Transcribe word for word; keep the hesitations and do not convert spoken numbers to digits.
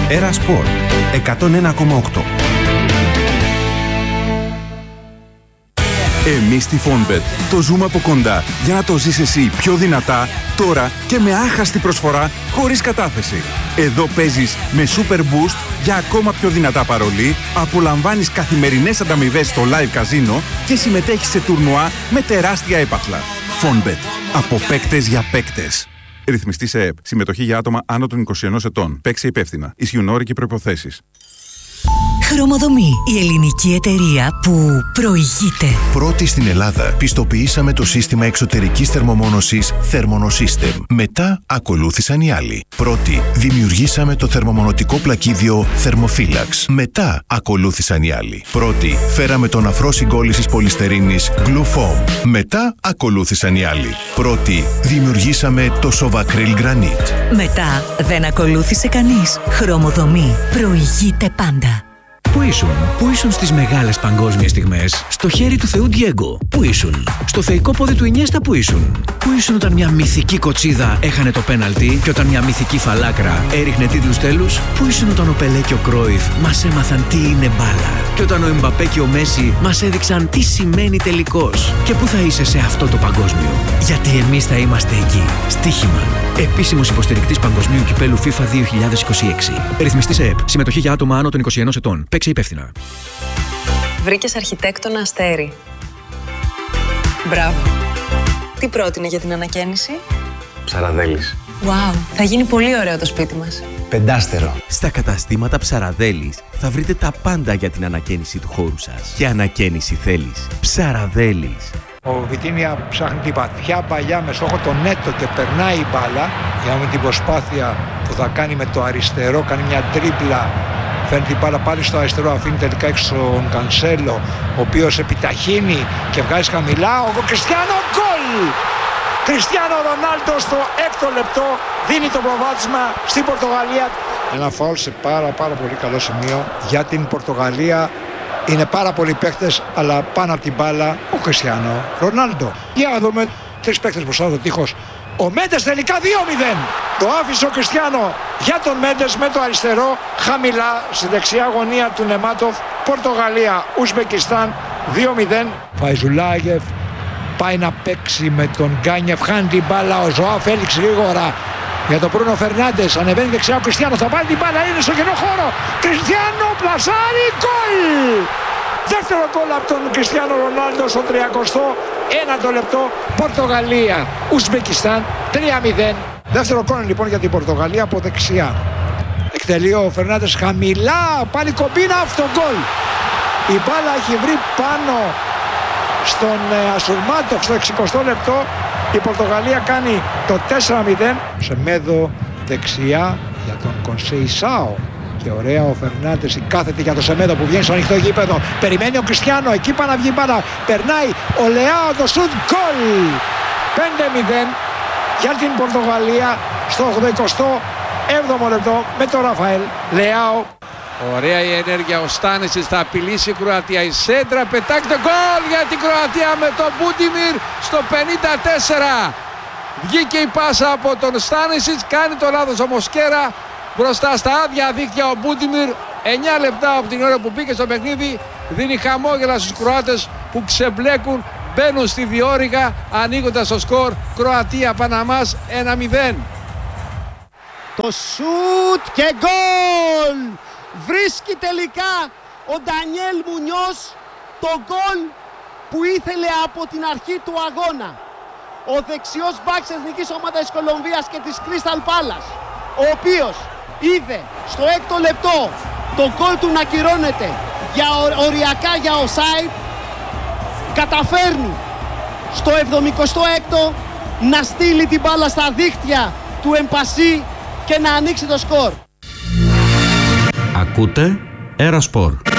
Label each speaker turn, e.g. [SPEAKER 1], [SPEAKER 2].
[SPEAKER 1] Έρα Σπορ εκατόν ένα κόμμα οκτώ.
[SPEAKER 2] Εμείς στη Fonbet το ζούμε από κοντά για να το ζεις εσύ πιο δυνατά, τώρα και με άχαστη προσφορά χωρίς κατάθεση. Εδώ παίζεις με Super Boost για ακόμα πιο δυνατά παρολί, απολαμβάνεις καθημερινές ανταμοιβές στο live καζίνο και συμμετέχεις σε τουρνουά με τεράστια έπαθλα. Fonbet. Από παίκτες για παίκτες. Ρυθμιστή σε ΕΕΠ. Συμμετοχή για άτομα άνω των είκοσι ενός ετών. Παίξε υπεύθυνα. Ισχύουν όροι και προϋποθέσεις.
[SPEAKER 3] Χρωμοδομή. Η ελληνική εταιρεία που προηγείται.
[SPEAKER 4] Πρώτη στην Ελλάδα πιστοποιήσαμε το σύστημα εξωτερικής θερμομόνωσης Thermonosystem. Μετά ακολούθησαν οι άλλοι. Πρώτη δημιουργήσαμε το θερμομονωτικό πλακίδιο Thermophilax. Μετά ακολούθησαν οι άλλοι. Πρώτη φέραμε τον αφρό συγκόλλησης πολυστερίνης Glufoam. Μετά ακολούθησαν οι άλλοι. Πρώτη δημιουργήσαμε το Sovacryl Granite.
[SPEAKER 3] Μετά δεν ακολούθησε κανείς. Χρωμοδομή. Προηγείται πάντα.
[SPEAKER 5] Πού ήσουν, πού ήσουν στις μεγάλες παγκόσμιες στιγμές, στο χέρι του Θεού Ντιέγκο, πού ήσουν, στο θεϊκό πόδι του Ινιέστα, πού ήσουν, πού ήσουν όταν μια μυθική κοτσίδα έχανε το πέναλτι και όταν μια μυθική φαλάκρα έριχνε τίτλους τέλους, πού ήσουν όταν ο Πελέ και ο Κρόιφ μας έμαθαν τι είναι μπάλα και όταν ο Εμπαπέ και ο Μέση μας έδειξαν τι σημαίνει τελικός και πού θα είσαι σε αυτό το παγκόσμιο, γιατί εμείς θα είμαστε εκεί. Στοίχημα. Επίσημος υποστηρικτής Παγκοσμίου Κυπέλου FIFA δύο χιλιάδες είκοσι έξι. Ρυθμιστής ΕΕΠ. Συμμετοχή για άτομα άνω των είκοσι ενός ετών. Παίξε υπεύθυνα.
[SPEAKER 6] Βρήκες αρχιτέκτονα Αστέρι. Μπράβο. Τι πρότεινε για την ανακαίνιση?
[SPEAKER 7] Ψαραδέλης.
[SPEAKER 6] Wow, θα γίνει πολύ ωραίο το σπίτι μας.
[SPEAKER 7] Πεντάστερο.
[SPEAKER 8] Στα καταστήματα Ψαραδέλης θα βρείτε τα πάντα για την ανακαίνιση του χώρου σας. Και ανακαίνιση θέλεις. Ψαραδέλης.
[SPEAKER 9] Ο Βιτίνια ψάχνει την βαθιά παλιά με στόχο το νέτο και περνάει η μπάλα. Για με την προσπάθεια που θα κάνει με το αριστερό, κάνει μια τρίπλα. Φέρνει την μπάλα πάλι στο αριστερό, αφήνει τελικά έξω τον Κανσέλο, ο οποίος επιταχύνει και βγάζει χαμηλά. Ο Κριστιάνο, γκολ! Κριστιάνο Ρονάλντο στο έκτο λεπτό δίνει το προβάδισμα στην Πορτογαλία. Ένα φάουλ σε πάρα πάρα πολύ καλό σημείο για την Πορτογαλία. Είναι πάρα πολλοί παίχτες, αλλά πάνω από την μπάλα ο Κριστιάνο Ρονάλντο. Για να δούμε τρεις παίχτες μπροστά το τείχος. Ο Μέντες τελικά δύο μηδέν. Το άφησε ο Κριστιάνο για τον Μέντες με το αριστερό. Χαμηλά στη δεξιά γωνία του Νεμάτοφ. Πορτογαλία, Ουσμπεκιστάν δύο μηδέν. Φαϊζουλάγεφ πάει να παίξει με τον Γκάνιεφ. Χάνει την μπάλα ο Ζωά Φέλιξ γρήγορα για τον Μπρούνο Φερνάντες. Ανεβαίνει δεξιά ο Κριστιάνο. Θα πάρει την μπάλα, είναι στο κενό χώρο. Κριστιάνο πλασάρι, γκολ! Δεύτερο γκολ από τον Κριστιάνο Ρονάλντο στο τριακοστό ένατο λεπτό. Πορτογαλία, Ουσμπεκιστάν τρία μηδέν. Δεύτερο γκολ λοιπόν για την Πορτογαλία από δεξιά. Εκτελεί ο Φερνάντες χαμηλά, πάλι κομπίνα, αυτό γκολ. Η μπάλα έχει βρει πάνω στον Ασουρμάτοφ στο εξηκοστό λεπτό. Η Πορτογαλία κάνει το τέσσερα μηδέν. Σεμέδο δεξιά για τον Κονσεϊσάο. Και ωραία ο Φερνάντες, η κάθετη για το Σεμέδο που βγαίνει στο ανοιχτό γήπεδο. Περιμένει ο Κριστιάνο, εκεί πάει να βγει μπάλα. Περνάει ο Λεάο, το σουτ, γκολ! πέντε μηδέν για την Πορτογαλία στο ογδοηκοστό έβδομο λεπτό με τον Ραφαέλ Λεάο.
[SPEAKER 10] Ωραία η ενέργεια, ο Στάνισιτς θα απειλήσει η Κροατία. Η σέντρα πετάγεται, γκολ για την Κροατία με τον Μπούντιμιρ στο πενήντα τέσσερα. Βγήκε η πάσα από τον Στάνισιτς, κάνει το λάθος ο Μοσκέρα. Μπροστά στα άδεια δίχτυα ο Μπούντιμιρ, εννιά λεπτά από την ώρα που μπήκε στο παιχνίδι, δίνει χαμόγελα στους Κροάτες που ξεμπλέκουν, μπαίνουν στη διόρυγα ανοίγοντας το σκορ. Κροατία Παναμάς ένα μηδέν.
[SPEAKER 11] Το σουτ και γκολ! Βρίσκει τελικά ο Ντανιέλ Μουνιός το γκολ που ήθελε από την αρχή του αγώνα. Ο δεξιός μπακ της εθνικής ομάδας της Κολομβίας και της Crystal Palace, ο οποίος είδε στο έκτο λεπτό το γκολ του να κυρώνεται για οριακά για offside, καταφέρνει στο εβδομηκοστό έκτο να στείλει την μπάλα στα δίχτυα του Εμπασί και να ανοίξει το σκορ.
[SPEAKER 1] Ακούτε Έρα Σπορ.